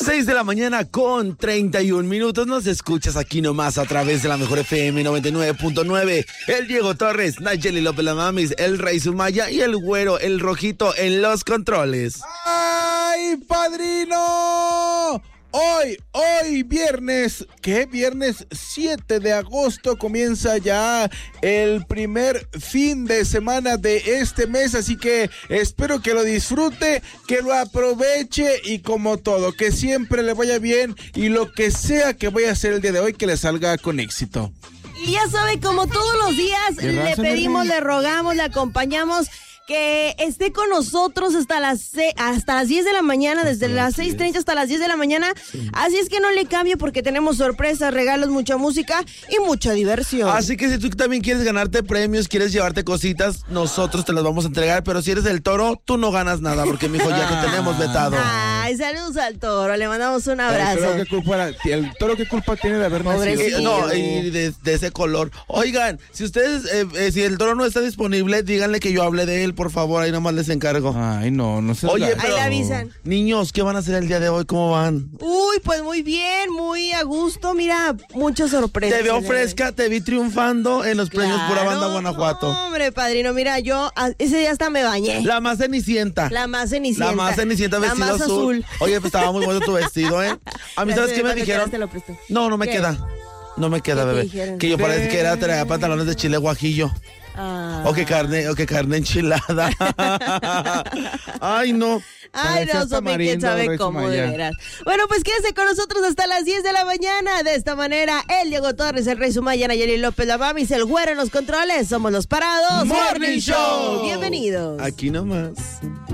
6 de la mañana con 31 minutos. Nos escuchas aquí nomás a través de la mejor FM 99.9. El Diego Torres, Nayeli López la Mamis, el Rey Sumaya y el Güero, el Rojito en los controles. ¡Ay, padrino! Hoy viernes, ¿qué? Viernes 7 de agosto comienza ya el primer fin de semana de este mes, así que espero que lo disfrute, que lo aproveche y como todo, que siempre le vaya bien y lo que sea que vaya a hacer el día de hoy, que le salga con éxito. Y ya sabe, como todos los días, le pedimos, le rogamos, le acompañamos que esté con nosotros hasta las 10 de la mañana, desde las 6:30 hasta las 10 de la mañana. Sí. Así es que no le cambie porque tenemos sorpresas, regalos, mucha música y mucha diversión. Así que si tú también quieres ganarte premios, quieres llevarte cositas, nosotros te las vamos a entregar. Pero si eres el Toro, tú no ganas nada porque, mijo, ya te tenemos vetado. Ay, saludos al Toro, le mandamos un abrazo. ¿El Toro qué culpa tiene de haber nacido? No, y de ese color. Oigan, si ustedes, si el Toro no está disponible, díganle que yo hable de él, por favor, ahí nomás les encargo. Ay, no se. Oye, pero ahí le avisan. Niños, ¿qué van a hacer el día de hoy? ¿Cómo van? Uy, pues muy bien, muy a gusto, mira, muchas sorpresas. Te veo fresca, te vi triunfando en los premios Pura Banda Guanajuato. Hombre, padrino, mira, yo ese día hasta me bañé. La más cenicienta. Vestido azul. Oye, pues estaba muy bueno tu vestido, ¿eh? A mí, ¿sabes qué me dijeron? No me queda. No me queda, bebé. Que yo parece que traía pantalones de chile guajillo. O que carne enchilada. Ay, no. Ay, no, Sofi, quién sabe cómo, de veras. Bueno, pues quédese con nosotros hasta las 10 de la mañana. De esta manera, el Diego Torres, el Rey Sumaya, Nayeli López la Mamis, el Güero en los controles. Somos los Parados Morning Show. Bienvenidos. Aquí nomás.